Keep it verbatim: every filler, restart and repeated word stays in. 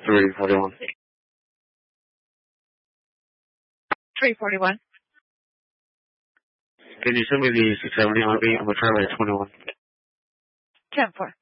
three forty-one. three forty-one. Can you send me the six seventy R V? I'm going to try by twenty-one. ten four.